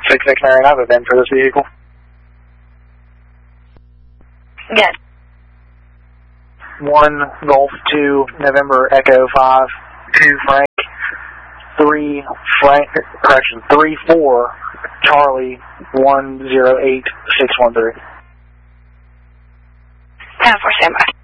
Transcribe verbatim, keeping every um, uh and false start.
six six Marion Ave then for this vehicle. Good. one Golf two November Echo five two Frank three Frank correction three four Charlie one zero eight six one three. ten four standby.